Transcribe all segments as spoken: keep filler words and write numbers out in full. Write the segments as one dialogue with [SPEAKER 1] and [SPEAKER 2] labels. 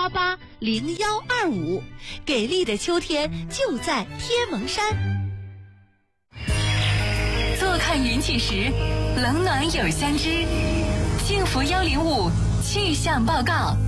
[SPEAKER 1] 八八零幺二五。给力的秋天就在天门山。
[SPEAKER 2] 坐看云起时，冷暖有相知。幸福幺零五气象报告。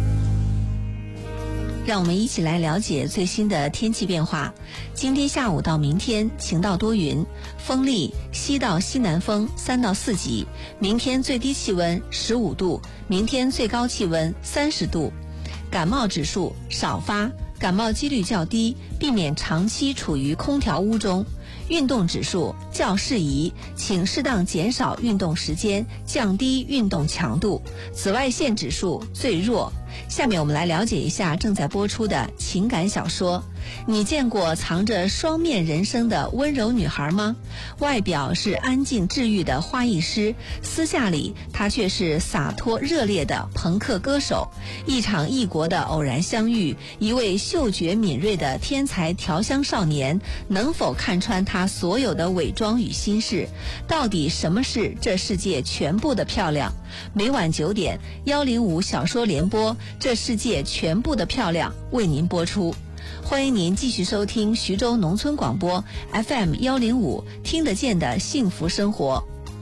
[SPEAKER 3] 让我们一起来了解最新的天气变化。今天下午到明天晴到多云，风力西到西南风三到四级。明天最低气温十五度，明天最高气温三十度。感冒指数少发，感冒几率较低，避免长期处于空调屋中。运动指数较适宜，请适当减少运动时间，降低运动强度。紫外线指数最弱。下面我们来了解一下正在播出的情感小说。你见过藏着双面人生的温柔女孩吗？外表是安静治愈的花艺师，私下里她却是洒脱热烈的朋克歌手。一场异国的偶然相遇，一位嗅觉敏锐的天才调香少年，能否看穿她所有的伪装与心事？到底什么是这世界全部的漂亮？每晚九点，幺零五小说联播，这世界全部的漂亮为您播出。欢迎您继续收听徐州农村广播 F M 幺零五，听得见的幸福生活。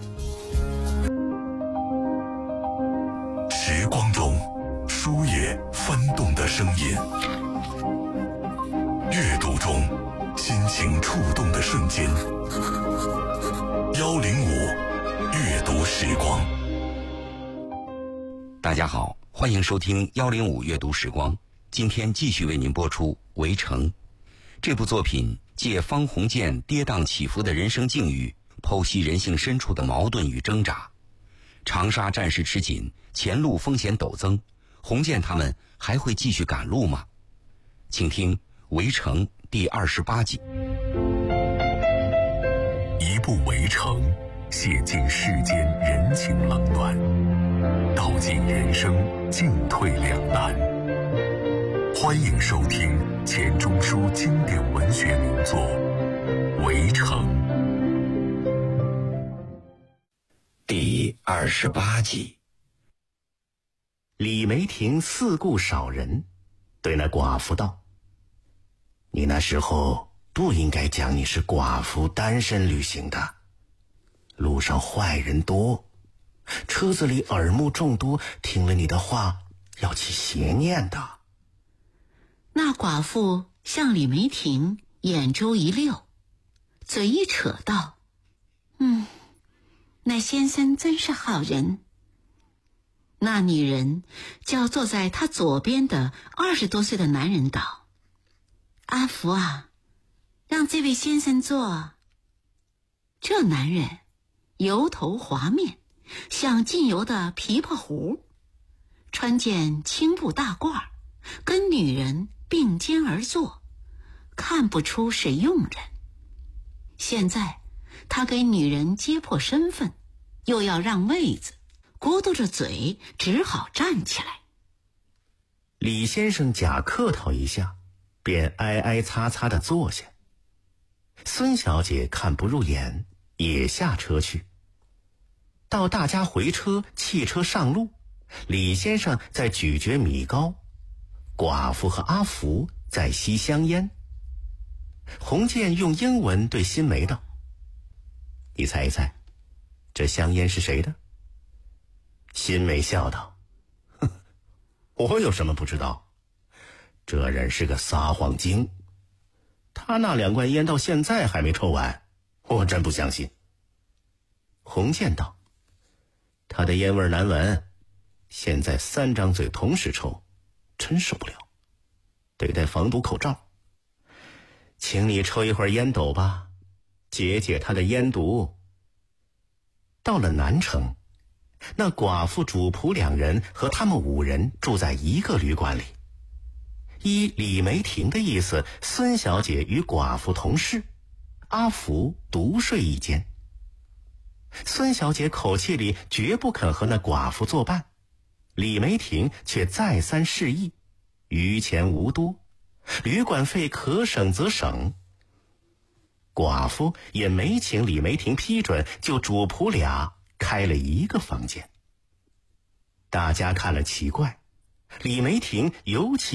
[SPEAKER 4] 时光中书页翻动的声音，阅读中心情触动的瞬间。幺零五阅读时光。
[SPEAKER 5] 大家好，欢迎收听幺零五阅读时光。今天继续为您播出《围城》这部作品，借方鸿渐跌宕起伏的人生境遇，剖析人性深处的矛盾与挣扎。长沙战事吃紧，前路风险陡增，鸿渐他们还会继续赶路吗？请听《围城》第二十八集。
[SPEAKER 4] 一部《围城》，写尽世间人情冷暖，道尽人生进退两难。欢迎收听钱钟书经典文学名作《围城》
[SPEAKER 5] 第二十八集。
[SPEAKER 6] 李梅婷四顾少人，对那寡妇道：你那时候不应该讲你是寡妇单身旅行的，路上坏人多，车子里耳目众多，听了你的话要起邪念的。
[SPEAKER 7] 那寡妇向李梅婷眼珠一溜，嘴一扯道：嗯，那先生真是好人。那女人叫坐在她左边的二十多岁的男人道：阿福啊，让这位先生坐。这男人油头滑面，像浸油的琵琶壶，穿件青布大褂，跟女人并肩而坐，看不出是佣人。现在他给女人揭破身份，又要让位子，咕嘟着嘴，只好站起来。
[SPEAKER 6] 李先生假客套一下，便挨挨擦擦地坐下。孙小姐看不入眼，也下车去。到大家回车，汽车上路，李先生在咀嚼米糕，寡妇和阿福在吸香烟。鸿渐用英文对新梅道：你猜一猜，这香烟是谁的？新梅笑道：哼，我有什么不知道？这人是个撒谎精，他那两罐烟到现在还没抽完，我真不相信。鸿渐道：他的烟味难闻，现在三张嘴同时抽，真受不了，得戴防毒口罩。请你抽一会儿烟斗吧，解解他的烟毒。到了南城，那寡妇主仆两人和他们五人住在一个旅馆里。依李梅婷的意思，孙小姐与寡妇同室，阿福独睡一间。孙小姐口气里绝不肯和那寡妇作伴，李梅婷却再三示意，余钱无多，旅馆费可省则省。寡妇也没请李梅婷批准，就主仆俩开了一个房间。大家看了奇怪，李梅婷尤其